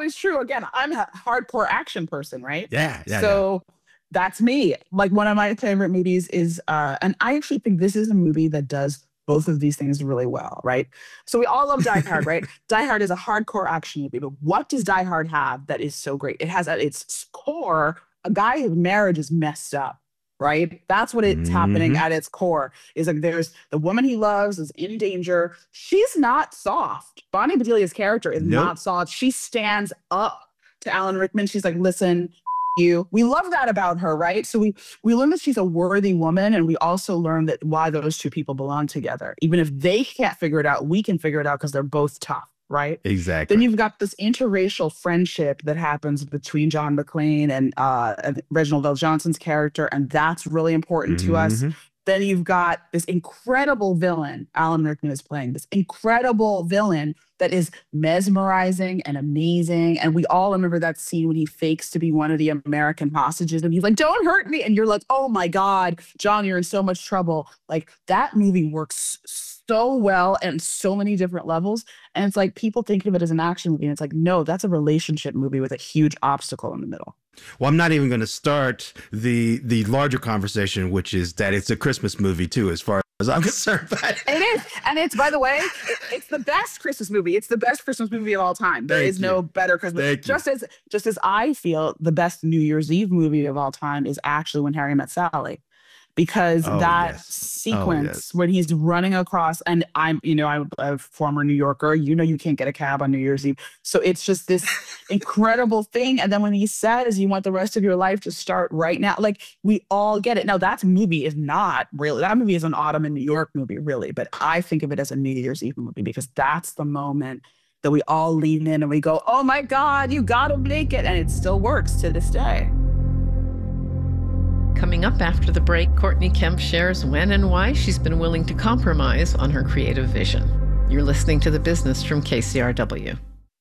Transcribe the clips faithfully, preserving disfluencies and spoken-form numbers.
always true. Again, I'm a hardcore action person, right? Yeah, yeah, So yeah. that's me. Like one of my favorite movies is, uh, and I actually think this is a movie that does both of these things really well, right? So we all love Die Hard, right? Die Hard is a hardcore action movie, but what does Die Hard have that is so great? It has at its core a guy whose marriage is messed up, right? That's what it's happening Mm-hmm. at its core. Is like there's the woman he loves is in danger. She's not soft. Bonnie Bedelia's character is Nope. not soft. She stands up to Alan Rickman. She's like, listen, you. We love that about her, right? So we we learn that she's a worthy woman, and we also learn that why those two people belong together. Even if they can't figure it out, we can figure it out because they're both tough, right? Exactly. Then you've got this interracial friendship that happens between John McClane and uh, and Reginald Vel Johnson's character, and that's really important to us. Mm-hmm. Then you've got this incredible villain, Alan Rickman is playing, this incredible villain that is mesmerizing and amazing. And we all remember that scene when he fakes to be one of the American hostages and he's like, don't hurt me. And you're like, oh my God, John, you're in so much trouble. Like that movie works so well and so many different levels. And it's like people think of it as an action movie. And it's like, no, that's a relationship movie with a huge obstacle in the middle. Well, I'm not even going to start the the larger conversation, which is that it's a Christmas movie, too, as far as I'm concerned. But it is. And it's, by the way, it, it's the best Christmas movie. It's the best Christmas movie of all time. There Thank is you. no better Christmas. Thank just you. as just as I feel the best New Year's Eve movie of all time is actually When Harry Met Sally. Because Oh, that yes. sequence Oh, yes. when he's running across, and I'm, you know, I'm a former New Yorker, you know, you can't get a cab on New Year's Eve. So it's just this incredible thing. And then when he says, you want the rest of your life to start right now, like we all get it. Now that movie is not really, that movie is an autumn in New York movie, really. But I think of it as a New Year's Eve movie because that's the moment that we all lean in and we go, oh my God, you gotta make it. And it still works to this day. Coming up after the break, Courtney Kemp shares when and why she's been willing to compromise on her creative vision. You're listening to The Business from K C R W.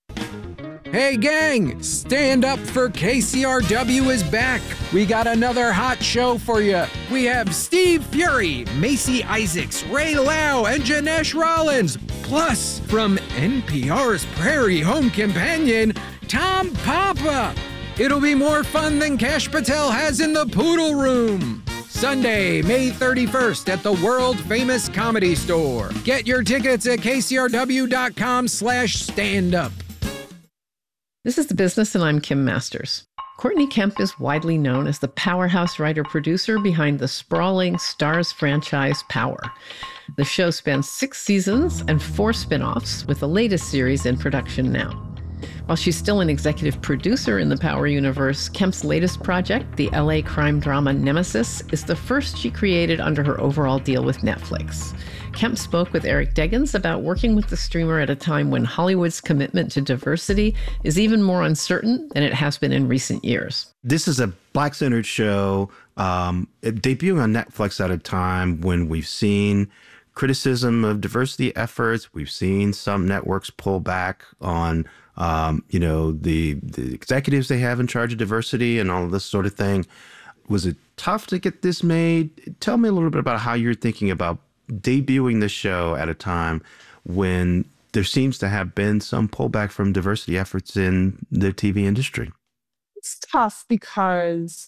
Hey gang, Stand Up for K C R W is back. We got another hot show for you. We have Steve Fury, Macy Isaacs, Ray Lau, and Janesh Rollins. Plus, from N P R's Prairie Home Companion, Tom Papa. It'll be more fun than Kash Patel has in the Poodle Room. Sunday, May thirty-first at the world-famous Comedy Store. Get your tickets at kcrw.com slash stand up. This is The Business, and I'm Kim Masters. Courtney Kemp is widely known as the powerhouse writer-producer behind the sprawling Starz franchise Power. The show spans six seasons and four spin-offs, with the latest series in production now. While she's still an executive producer in the Power universe, Kemp's latest project, the L A crime drama Nemesis, is the first she created under her overall deal with Netflix. Kemp spoke with Eric Deggans about working with the streamer at a time when Hollywood's commitment to diversity is even more uncertain than it has been in recent years. This is a Black-centered show um, debuting on Netflix at a time when we've seen criticism of diversity efforts. We've seen some networks pull back on Um, you know, the the executives they have in charge of diversity and all of this sort of thing. Was it tough to get this made? Tell me a little bit about how you're thinking about debuting the show at a time when there seems to have been some pullback from diversity efforts in the T V industry. It's tough because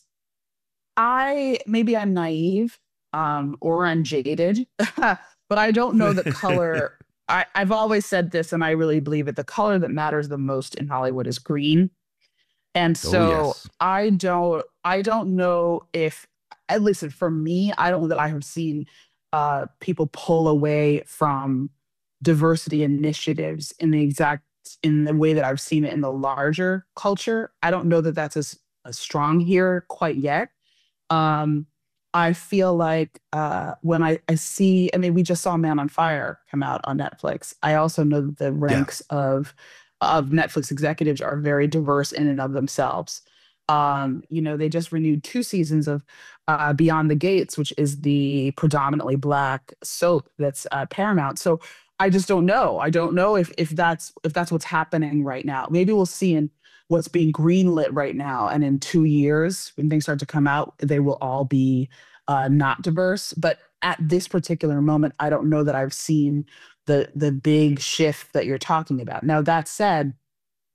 I, maybe I'm naive um, or I'm jaded, but I don't know the color. I, I've always said this, and I really believe it. The color that matters the most in Hollywood is green. And so Oh, yes. I don't, I don't know if, at least for me, I don't know that I have seen uh, people pull away from diversity initiatives in the exact, in the way that I've seen it in the larger culture. I don't know that that's as, as strong here quite yet. Um, I feel like uh, when I, I see, I mean, we just saw Man on Fire come out on Netflix. I also know that the ranks yeah. of of Netflix executives are very diverse in and of themselves. Um, you know, they just renewed two seasons of uh, Beyond the Gates, which is the predominantly Black soap that's uh, Paramount. So I just don't know. I don't know if if that's if that's what's happening right now. Maybe we'll see in what's being greenlit right now. And in two years, when things start to come out, they will all be uh, not diverse. But at this particular moment, I don't know that I've seen the the big shift that you're talking about. Now, that said,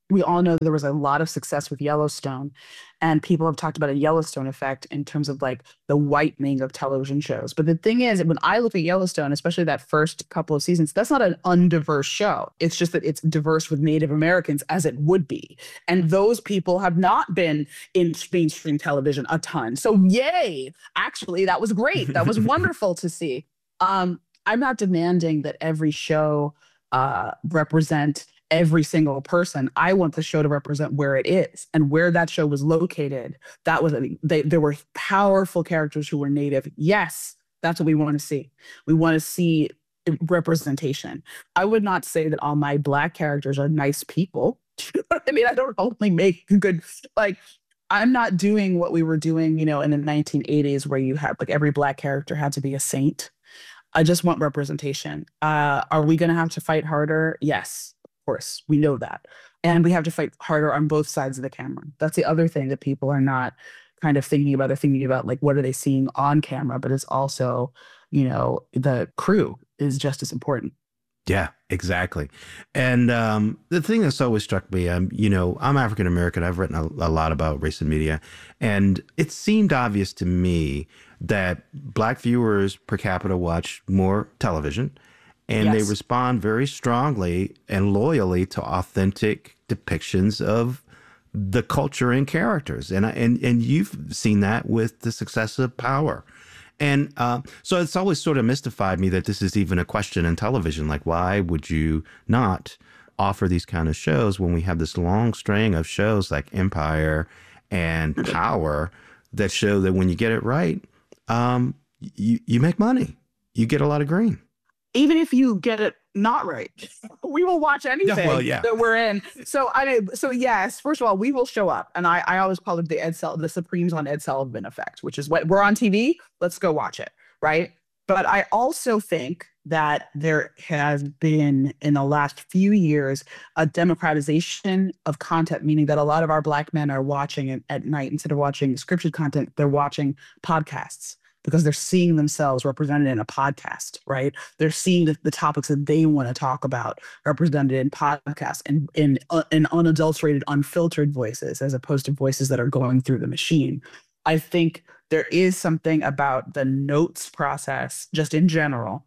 we all know there was a lot of success with Yellowstone, and people have talked about a Yellowstone effect in terms of like the whitening of television shows. But the thing is, when I look at Yellowstone, especially that first couple of seasons, that's not an undiverse show. It's just that it's diverse with Native Americans, as it would be. And those people have not been in mainstream television a ton. So yay, actually, that was great. That was wonderful to see. Um, I'm not demanding that every show uh, represent every single person. I want the show to represent where it is and where that show was located. That was, they, there were powerful characters who were Native. Yes, that's what we want to see. We want to see representation. I would not say that all my Black characters are nice people. I mean, I don't only make good, like, I'm not doing what we were doing, you know, in the nineteen eighties where you had like every Black character had to be a saint. I just want representation. Uh, are we going to have to fight harder? Yes. Course, we know that. And we have to fight harder on both sides of the camera. That's the other thing that people are not kind of thinking about. They're thinking about like, what are they seeing on camera? But it's also, you know, the crew is just as important. Yeah, exactly. And um, the thing that's always struck me, um, you know, I'm African American. I've written a, a lot about race and media. And it seemed obvious to me that Black viewers per capita watch more television. And yes. They respond very strongly and loyally to authentic depictions of the culture and characters. And and and you've seen that with the success of Power. And uh, so it's always sort of mystified me that this is even a question in television. Like, why would you not offer these kind of shows when we have this long string of shows like Empire and Power that show that when you get it right, um, you, you make money. You get a lot of green. Even if you get it not right, we will watch anything yeah, well, yeah. that we're in. So I mean, so yes, first of all, we will show up. And I, I always call it the Ed Sul- the Supremes on Ed Sullivan effect, which is what we're on T V. Let's go watch it. Right. But I also think that there has been in the last few years a democratization of content, meaning that a lot of our Black men are watching it at night instead of watching scripted content. They're watching podcasts, because they're seeing themselves represented in a podcast, right? They're seeing the, the topics that they want to talk about represented in podcasts and in, uh, in unadulterated, unfiltered voices, as opposed to voices that are going through the machine. I think there is something about the notes process, just in general,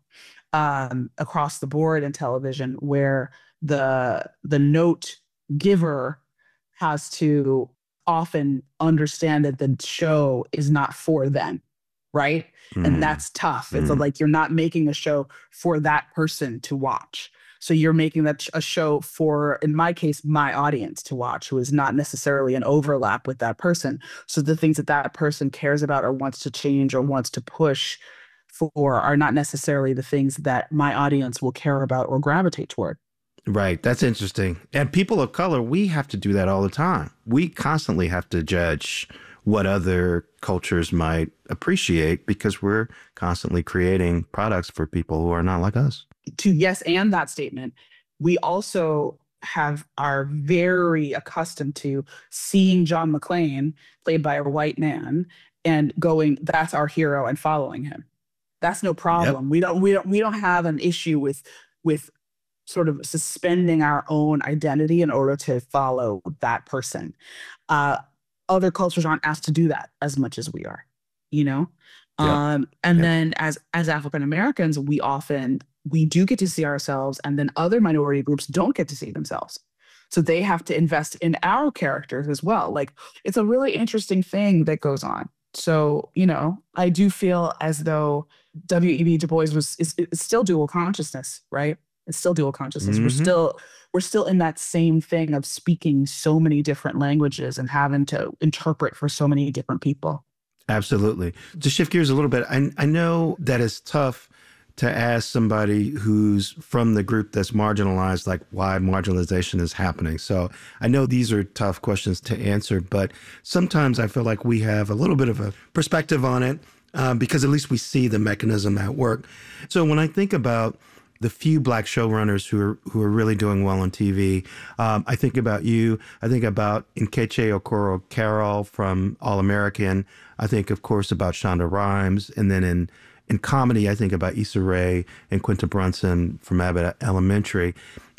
um, across the board in television, where the the note giver has to often understand that the show is not for them. Right. Mm. And that's tough. Mm. It's a, like you're not making a show for that person to watch. So you're making that a show for, in my case, my audience to watch, who is not necessarily an overlap with that person. So the things that that person cares about or wants to change or wants to push for are not necessarily the things that my audience will care about or gravitate toward. Right. That's interesting. And people of color, we have to do that all the time. We constantly have to judge what other cultures might appreciate because we're constantly creating products for people who are not like us. To yes, and that statement, we also have are very accustomed to seeing John McClane played by a white man and going, that's our hero, and following him. That's no problem. Yep. We don't we don't we don't have an issue with with sort of suspending our own identity in order to follow that person. Uh, Other cultures aren't asked to do that as much as we are, you know? Yeah. Um, and yeah. then as as African Americans, we often, we do get to see ourselves, and then other minority groups don't get to see themselves. So they have to invest in our characters as well. Like, it's a really interesting thing that goes on. So, you know, I do feel as though W E B Du Bois was is, is still dual consciousness, right? It's still dual consciousness. Mm-hmm. We're still we're still in that same thing of speaking so many different languages and having to interpret for so many different people. Absolutely. To shift gears a little bit, I, I know that it's tough to ask somebody who's from the group that's marginalized, like why marginalization is happening. So I know these are tough questions to answer, but sometimes I feel like we have a little bit of a perspective on it uh, because at least we see the mechanism at work. So when I think about the few Black showrunners who are who are really doing well on T V, um, I think about you. I think about Nkechi Okoro Carroll from All American. I think, of course, about Shonda Rhimes. And then in In comedy, I think about Issa Rae and Quinta Brunson from Abbott Elementary.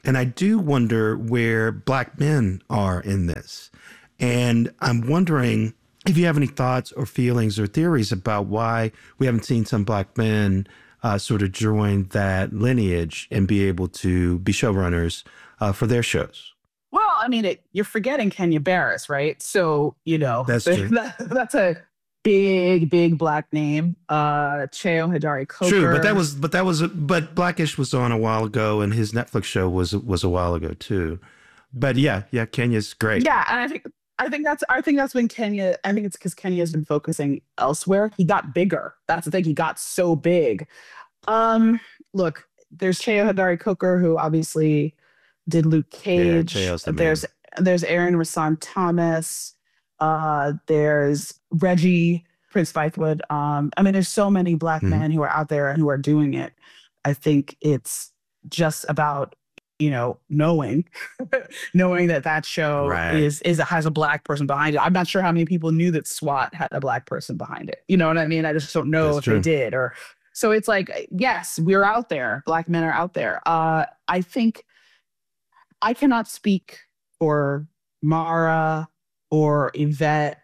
And I do wonder where Black men are in this. And I'm wondering if you have any thoughts or feelings or theories about why we haven't seen some Black men uh, sort of join that lineage and be able to be showrunners uh, for their shows. Well, I mean, it, you're forgetting Kenya Barris, right? So, you know, that's, true. That, that's a big, big Black name. Uh, Cheo Hodari Coker. True, but that was, but that was, but Blackish was on a while ago, and his Netflix show was was a while ago too. But yeah, yeah, Kenya's great. Yeah, and I think I think that's I think that's when Kenya. I think it's because Kenya's been focusing elsewhere. He got bigger. That's the thing. He got so big. Um, look, there's Cheo Hodari Coker, who obviously did Luke Cage. Yeah, the there's man. there's Aaron Rasan Thomas. Uh, there's Reggie Prince Bythewood. Um, I mean, there's so many Black mm-hmm. men who are out there and who are doing it. I think it's just about, you know, knowing, knowing that that show right. is is has a Black person behind it. I'm not sure how many people knew that SWAT had a Black person behind it. You know what I mean? I just don't know That's if true. they did. Or so it's like, yes, we're out there. Black men are out there. Uh, I think I cannot speak for Mara or Yvette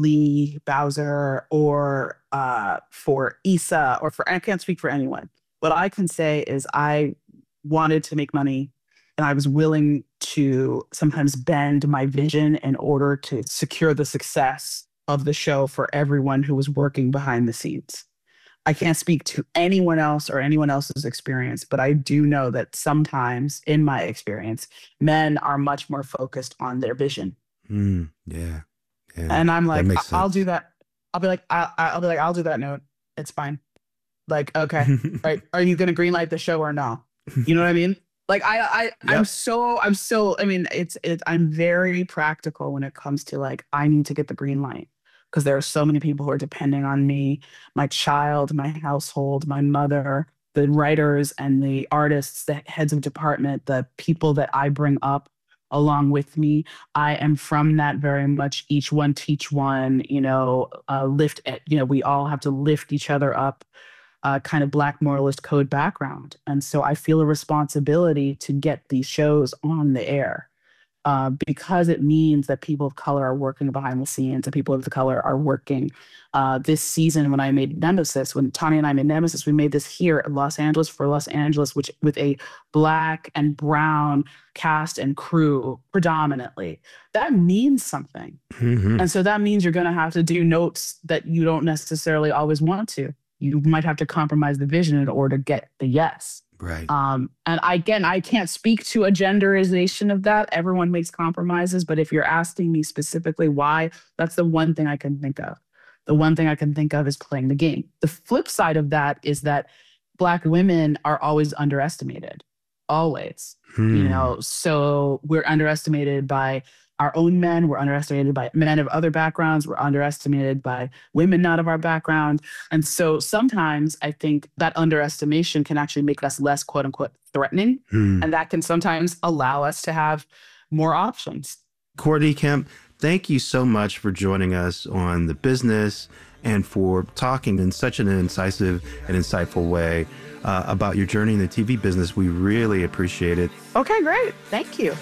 Lee Bowser or uh, for Issa or for, I can't speak for anyone. What I can say is I wanted to make money and I was willing to sometimes bend my vision in order to secure the success of the show for everyone who was working behind the scenes. I can't speak to anyone else or anyone else's experience, but I do know that sometimes in my experience, men are much more focused on their vision. Mm, yeah, yeah. And I'm like, I'll do that. I'll be like, I'll, I'll be like, I'll do that note. It's fine. Like, okay, right? Are you gonna greenlight the show or no? You know what I mean? Like, I, I, yep. I'm so, I'm so. I mean, it's, it. I'm very practical when it comes to like, I need to get the green light because there are so many people who are depending on me, my child, my household, my mother, the writers and the artists, the heads of department, the people that I bring up along with me. I am from that very much each one teach one, you know, uh, lift, you know, we all have to lift each other up, uh, kind of Black moralist code background. And so I feel a responsibility to get these shows on the air uh, because it means that people of color are working behind the scenes and people of the color are working. Uh, this season, when I made Nemesis, when Tanya and I made Nemesis, we made this here in Los Angeles for Los Angeles, which with a Black and brown cast and crew predominantly. That means something. Mm-hmm. And so that means you're going to have to do notes that you don't necessarily always want to. You might have to compromise the vision in order to get the yes. Right. Um, and I, again, I can't speak to a genderization of that. Everyone makes compromises. But if you're asking me specifically why, that's the one thing I can think of. The one thing I can think of is playing the game. The flip side of that is that Black women are always underestimated, always. Hmm. You know, so we're underestimated by our own men. We're underestimated by men of other backgrounds. We're underestimated by women not of our background. And so sometimes I think that underestimation can actually make us less, quote unquote, threatening. Hmm. And that can sometimes allow us to have more options. Courtney Kemp, thank you so much for joining us on The Business and for talking in such an incisive and insightful way uh, about your journey in the T V business. We really appreciate it. Okay, great. Thank you.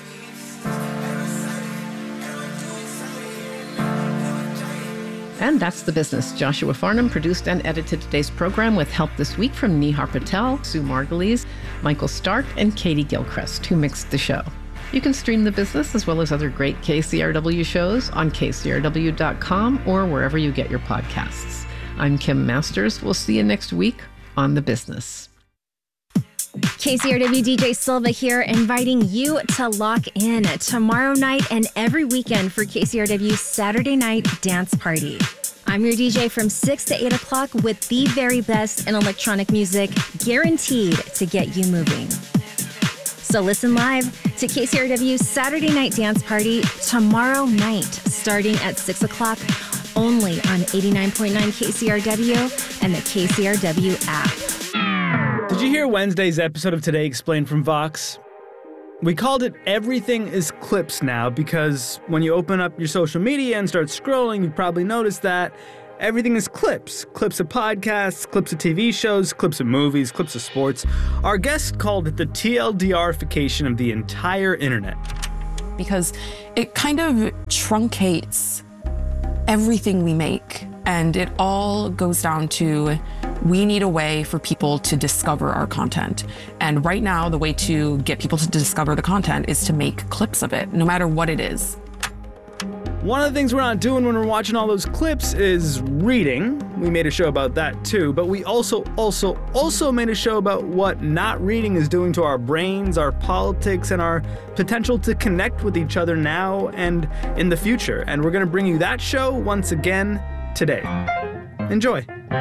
And that's The Business. Joshua Farnham produced and edited today's program with help this week from Nihar Patel, Sue Margulies, Michael Stark, and Katie Gilchrist, who mixed the show. You can stream The Business as well as other great K C R W shows on K C R W dot com or wherever you get your podcasts. I'm Kim Masters. We'll see you next week on The Business. K C R W D J Silva here, inviting you to lock in tomorrow night and every weekend for K C R W's Saturday Night Dance Party. I'm your D J from six to eight o'clock with the very best in electronic music, guaranteed to get you moving. So listen live to K C R W's Saturday Night Dance Party tomorrow night, starting at six o'clock, only on eighty-nine point nine K C R W and the K C R W app. Did you hear Wednesday's episode of Today Explained from Vox? We called it Everything is Clips now because when you open up your social media and start scrolling, you've probably noticed that Everything is clips. Clips of podcasts, clips of T V shows, clips of movies, clips of sports. Our guest called it the T L D R-ification of the entire internet. Because it kind of truncates everything we make. And it all goes down to, we need a way for people to discover our content. And right now, the way to get people to discover the content is to make clips of it, no matter what it is. One of the things we're not doing when we're watching all those clips is reading. We made a show about that too, but we also, also, also made a show about what not reading is doing to our brains, our politics, and our potential to connect with each other now and in the future. And we're gonna bring you that show once again today. Enjoy.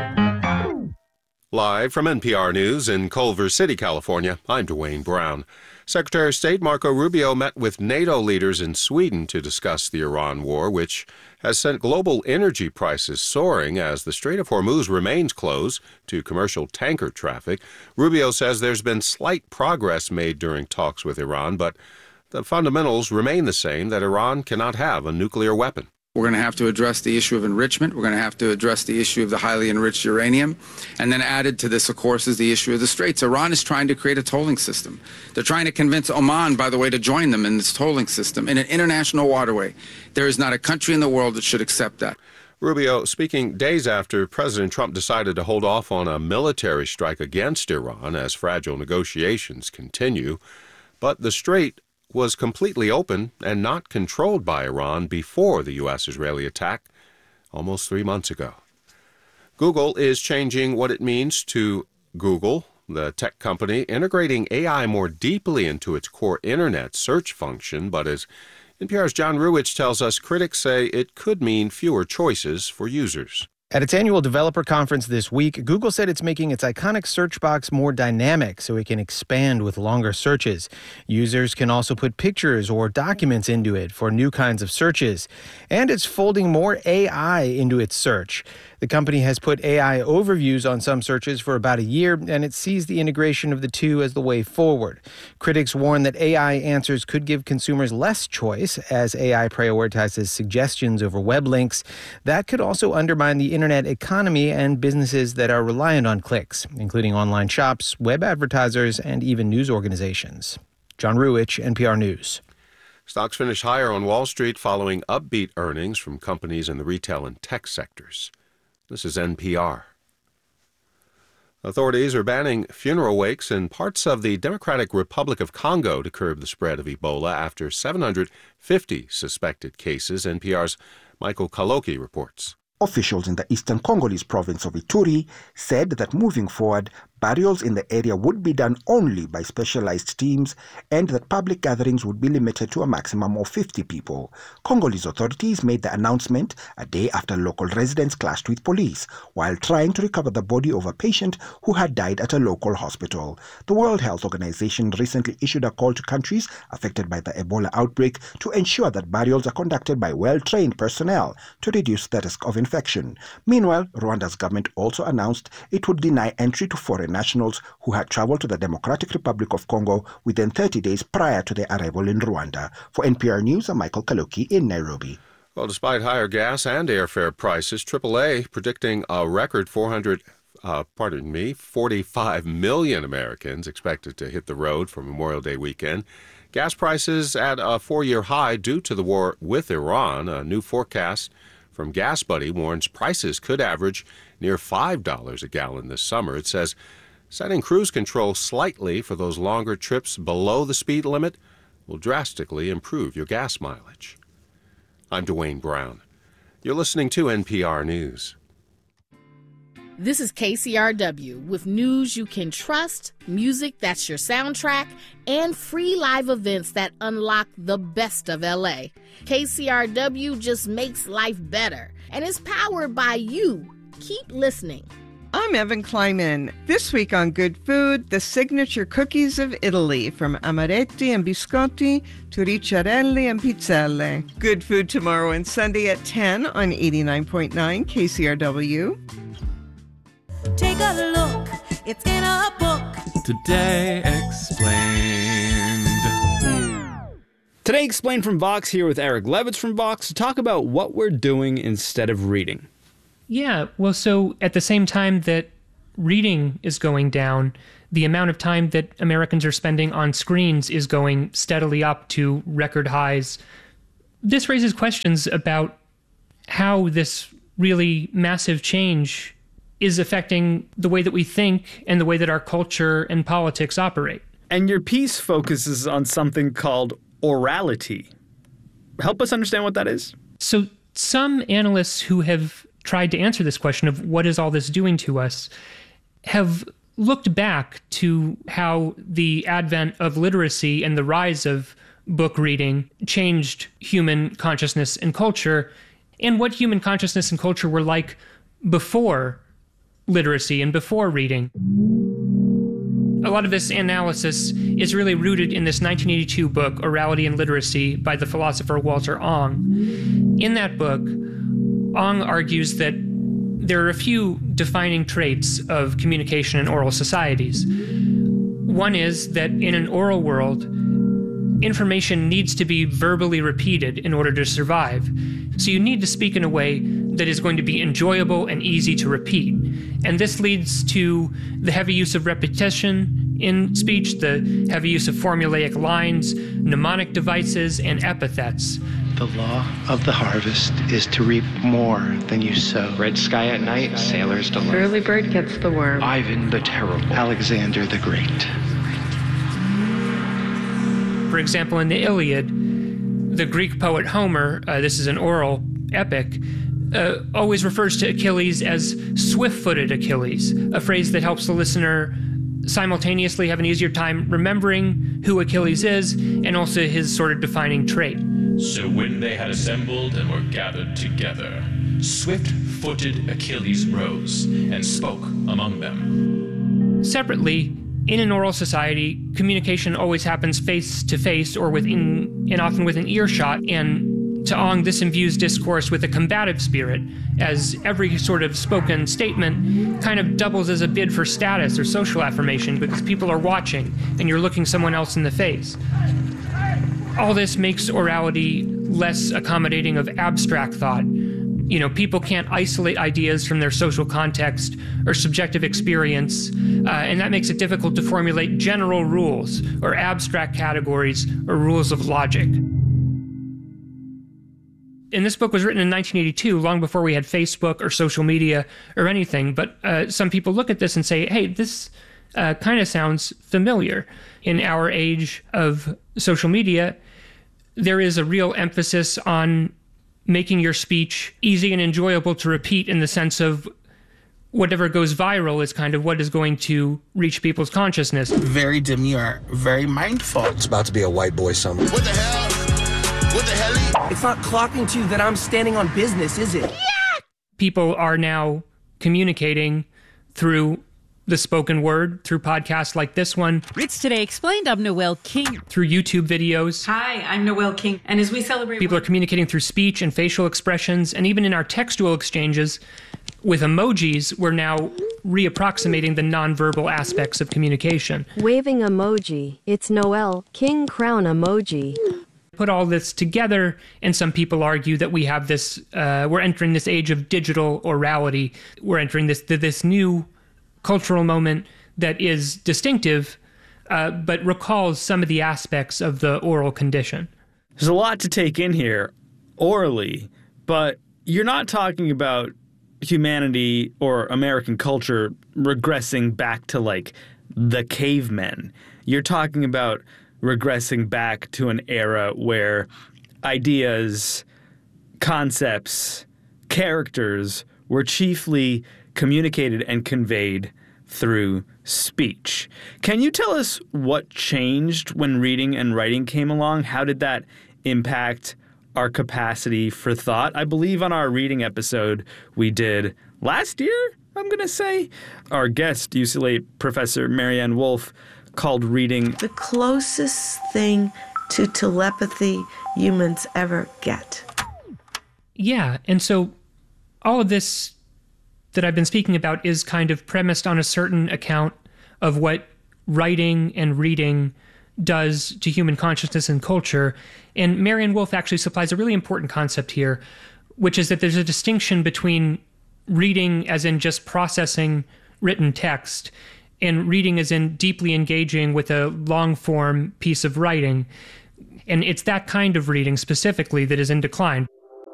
Live from N P R News in Culver City, California, I'm Dwayne Brown. Secretary of State Marco Rubio met with NATO leaders in Sweden to discuss the Iran war, which has sent global energy prices soaring as the Strait of Hormuz remains closed to commercial tanker traffic. Rubio says there's been slight progress made during talks with Iran, but the fundamentals remain the same, that Iran cannot have a nuclear weapon. We're going to have to address the issue of enrichment. We're going to have to address the issue of the highly enriched uranium. And then added to this, of course, is the issue of the Straits. Iran is trying to create a tolling system. They're trying to convince Oman, by the way, to join them in this tolling system in an international waterway. There is not a country in the world that should accept that. Rubio speaking days after President Trump decided to hold off on a military strike against Iran as fragile negotiations continue. But the Strait was completely open and not controlled by Iran before the U S-Israeli attack almost three months ago. Google is changing what it means to Google, the tech company, integrating A I more deeply into its core internet search function, but as N P R's John Ruwitch tells us, critics say it could mean fewer choices for users. At its annual developer conference this week, Google said it's making its iconic search box more dynamic so it can expand with longer searches. Users can also put pictures or documents into it for new kinds of searches. And it's folding more A I into its search. The company has put A I overviews on some searches for about a year, and it sees the integration of the two as the way forward. Critics warn that A I answers could give consumers less choice as A I prioritizes suggestions over web links. That could also undermine the internet economy and businesses that are reliant on clicks, including online shops, web advertisers, and even news organizations. John Ruwitch, N P R News. Stocks finished higher on Wall Street following upbeat earnings from companies in the retail and tech sectors. This is N P R. Authorities are banning funeral wakes in parts of the Democratic Republic of Congo to curb the spread of Ebola after seven hundred fifty suspected cases. N P R's Michael Kaloki reports. Officials in the eastern Congolese province of Ituri said that moving forward, burials in the area would be done only by specialized teams and that public gatherings would be limited to a maximum of fifty people. Congolese authorities made the announcement a day after local residents clashed with police while trying to recover the body of a patient who had died at a local hospital. The World Health Organization recently issued a call to countries affected by the Ebola outbreak to ensure that burials are conducted by well-trained personnel to reduce the risk of infection. Meanwhile, Rwanda's government also announced it would deny entry to foreign nationals who had traveled to the Democratic Republic of Congo within thirty days prior to their arrival in Rwanda. For N P R News, I'm Michael Kaloki in Nairobi. Well, despite higher gas and airfare prices, triple A predicting a record four hundred, uh, pardon me, forty-five million Americans expected to hit the road for Memorial Day weekend. Gas prices at a four-year high due to the war with Iran. A new forecast from GasBuddy warns prices could average near five dollars a gallon this summer. It says setting cruise control slightly for those longer trips below the speed limit will drastically improve your gas mileage. I'm Dwayne Brown. You're listening to N P R News. This is K C R W with news you can trust, music that's your soundtrack, and free live events that unlock the best of L A. K C R W just makes life better and is powered by you. Keep listening. I'm Evan Kleiman. This week on Good Food, the signature cookies of Italy, from amaretti and biscotti to ricciarelli and pizzelle. Good Food tomorrow and Sunday at ten on eighty-nine point nine K C R W. Take a look, it's in a book. Today Explained. Today Explained from Vox, here with Eric Levitz from Vox to talk about what we're doing instead of reading. Yeah, well, so at the same time that reading is going down, the amount of time that Americans are spending on screens is going steadily up to record highs. This raises questions about how this really massive change is affecting the way that we think and the way that our culture and politics operate. And your piece focuses on something called orality. Help us understand what that is. So some analysts who have tried to answer this question of what is all this doing to us have looked back to how the advent of literacy and the rise of book reading changed human consciousness and culture, and what human consciousness and culture were like before literacy and before reading. A lot of this analysis is really rooted in this nineteen eighty-two book, Orality and Literacy, by the philosopher Walter Ong. In that book, Ong argues that there are a few defining traits of communication in oral societies. One is that in an oral world, information needs to be verbally repeated in order to survive. So you need to speak in a way that is going to be enjoyable and easy to repeat. And this leads to the heavy use of repetition in speech, the heavy use of formulaic lines, mnemonic devices, and epithets. The law of the harvest is to reap more than you sow. Red sky at night, sailors delight. Early bird gets the worm. Ivan the Terrible. Alexander the Great. For example, in the Iliad, the Greek poet Homer, uh, this is an oral epic, uh, always refers to Achilles as swift-footed Achilles, a phrase that helps the listener simultaneously have an easier time remembering who Achilles is and also his sort of defining trait. So when they had assembled and were gathered together, swift-footed Achilles rose and spoke among them. Separately, in an oral society, communication always happens face-to-face or within, and often within earshot, and to Ong, this imbues discourse with a combative spirit, as every sort of spoken statement kind of doubles as a bid for status or social affirmation because people are watching and you're looking someone else in the face. All this makes orality less accommodating of abstract thought. You know, people can't isolate ideas from their social context or subjective experience, uh, and that makes it difficult to formulate general rules or abstract categories or rules of logic. And this book was written in nineteen eighty-two, long before we had Facebook or social media or anything, but uh, some people look at this and say, hey, this uh, kind of sounds familiar. In our age of social media, there is a real emphasis on making your speech easy and enjoyable to repeat, in the sense of whatever goes viral is kind of what is going to reach people's consciousness. Very demure, very mindful. It's about to be a white boy summer. What the hell? What the hell? It's not clocking to that I'm standing on business, is it? Yeah! People are now communicating through the spoken word, through podcasts like this one. Ritz Today Explained, I'm Noelle King. Through YouTube videos. Hi, I'm Noelle King. And as we celebrate... People are communicating through speech and facial expressions, and even in our textual exchanges with emojis, we're now reapproximating the nonverbal aspects of communication. Waving emoji. It's Noelle King crown emoji. Put all this together, and some people argue that we have this, uh, we're entering this age of digital orality. We're entering this, this new cultural moment that is distinctive, uh, but recalls some of the aspects of the oral condition. There's a lot to take in here orally, but you're not talking about humanity or American culture regressing back to like the cavemen. You're talking about regressing back to an era where ideas, concepts, characters were chiefly communicated and conveyed through speech. Can you tell us what changed when reading and writing came along? How did that impact our capacity for thought? I believe on our reading episode we did last year, I'm going to say, our guest, U C L A Professor Marianne Wolf, called reading the closest thing to telepathy humans ever get. Yeah, and so all of this that I've been speaking about is kind of premised on a certain account of what writing and reading does to human consciousness and culture. And Marianne Wolf actually supplies a really important concept here, which is that there's a distinction between reading as in just processing written text, and reading as in deeply engaging with a long-form piece of writing. And it's that kind of reading specifically that is in decline.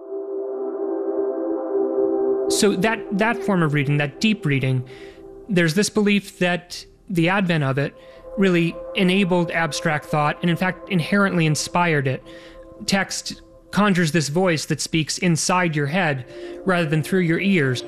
So that, that form of reading, that deep reading, there's this belief that the advent of it really enabled abstract thought and in fact inherently inspired it. Text conjures this voice that speaks inside your head rather than through your ears.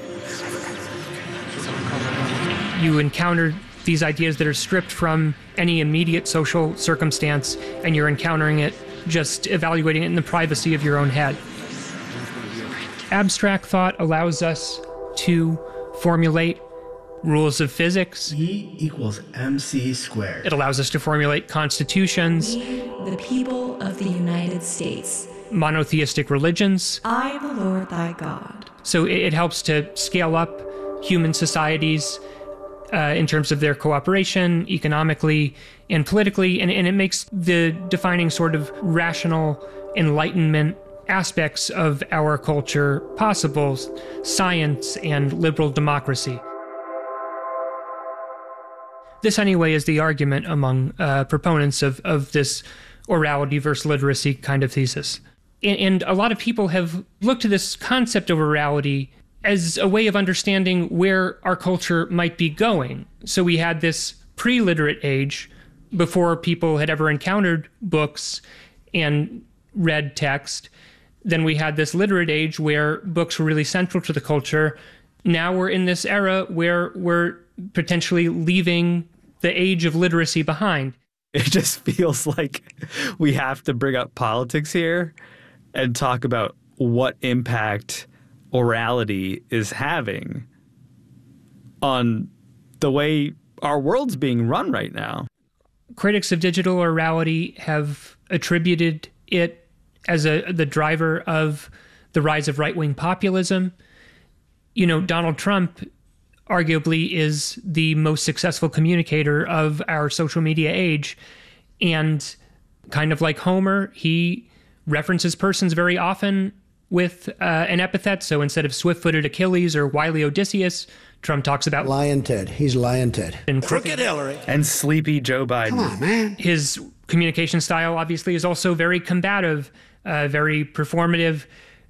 You encounter these ideas that are stripped from any immediate social circumstance, and you're encountering it, just evaluating it in the privacy of your own head. Abstract thought allows us to formulate rules of physics. E equals mc squared. It allows us to formulate constitutions. We, the people of the United States. Monotheistic religions. I am the Lord thy God. So it, it helps to scale up human societies uh, in terms of their cooperation, economically and politically, and, and it makes the defining sort of rational enlightenment aspects of our culture possible, science and liberal democracy. This, anyway, is the argument among uh, proponents of, of this orality versus literacy kind of thesis. And, and a lot of people have looked to this concept of orality as a way of understanding where our culture might be going. So we had this pre-literate age before people had ever encountered books and read text. Then we had this literate age where books were really central to the culture. Now we're in this era where we're potentially leaving the age of literacy behind. It just feels like we have to bring up politics here and talk about what impact orality is having on the way our world's being run right now. Critics of digital orality have attributed it as a the driver of the rise of right-wing populism. You know, Donald Trump arguably is the most successful communicator of our social media age. And kind of like Homer, he references persons very often with uh, an epithet. So instead of swift-footed Achilles or wily Odysseus, Trump talks about Lion Ted. He's Lion Ted. And Crooked Hillary. And sleepy Joe Biden. Come on, man. His communication style, obviously, is also very combative, uh, very performative,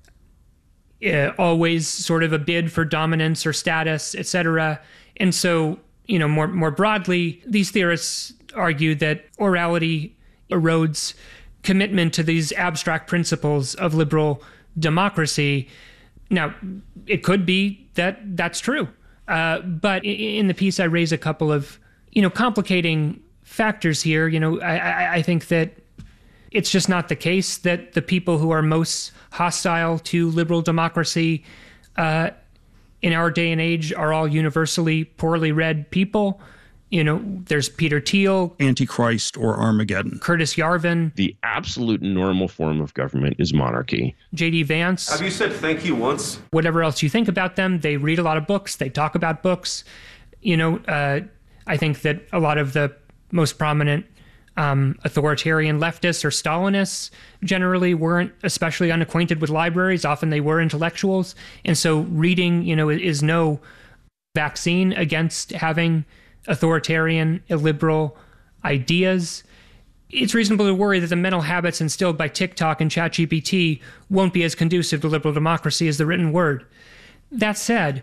uh, always sort of a bid for dominance or status, et cetera. And so, you know, more more broadly, these theorists argue that orality erodes commitment to these abstract principles of liberal democracy. Now, it could be that that's true. Uh, but in the piece, I raise a couple of, you know, complicating factors here. You know, I, I, I think that it's just not the case that the people who are most hostile to liberal democracy uh, in our day and age are all universally poorly read people. You know, there's Peter Thiel, Antichrist or Armageddon, Curtis Yarvin. The absolute normal form of government is monarchy. J D Vance. Have you said thank you once? Whatever else you think about them, they read a lot of books. They talk about books. You know, uh, I think that a lot of the most prominent um, authoritarian leftists or Stalinists generally weren't especially unacquainted with libraries. Often they were intellectuals. And so reading, you know, is no vaccine against having authoritarian, illiberal ideas. It's reasonable to worry that the mental habits instilled by TikTok and ChatGPT won't be as conducive to liberal democracy as the written word. That said,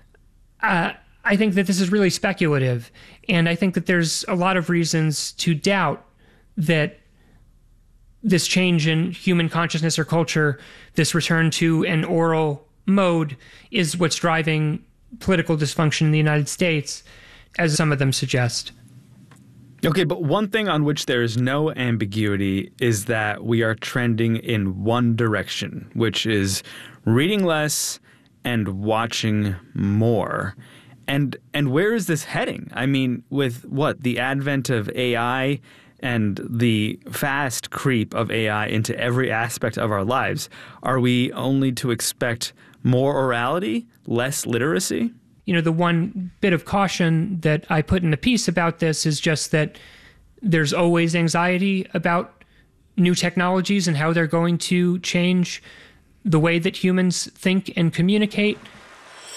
uh, I think that this is really speculative, and I think that there's a lot of reasons to doubt that this change in human consciousness or culture, this return to an oral mode, is what's driving political dysfunction in the United States, as some of them suggest. Okay, but one thing on which there is no ambiguity is that we are trending in one direction, which is reading less and watching more. And and where is this heading? I mean, with what, the advent of A I and the fast creep of A I into every aspect of our lives, are we only to expect more orality, less literacy? You know, the one bit of caution that I put in the piece about this is just that there's always anxiety about new technologies and how they're going to change the way that humans think and communicate.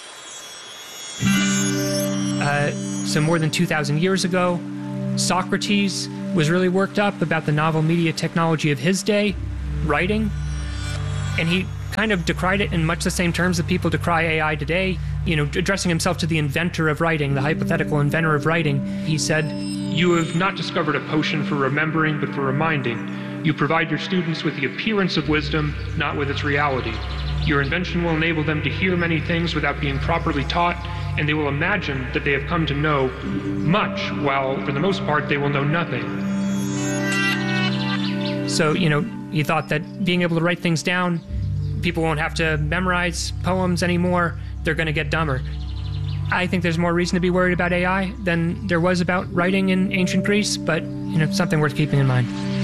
So more than two thousand years ago, Socrates was really worked up about the novel media technology of his day, writing, and he kind of decried it in much the same terms that people decry A I today. You know, addressing himself to the inventor of writing, the hypothetical inventor of writing, he said, "You have not discovered a potion for remembering, but for reminding. You provide your students with the appearance of wisdom, not with its reality. Your invention will enable them to hear many things without being properly taught, and they will imagine that they have come to know much, while, for the most part, they will know nothing." So, you know, he thought that being able to write things down, people won't have to memorize poems anymore, they're going to get dumber. I think there's more reason to be worried about A I than there was about writing in ancient Greece, but, you know, something worth keeping in mind.